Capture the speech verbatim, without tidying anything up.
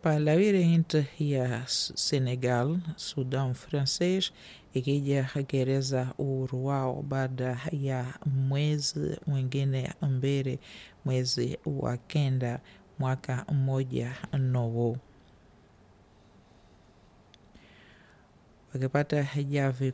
palawire inti ya Senegal, Sudan francês ikija gereza uhuru wao baada ya mwezi mwingine mbele, mwezi wa kenda mwaka mmoja novo wakipata hijavi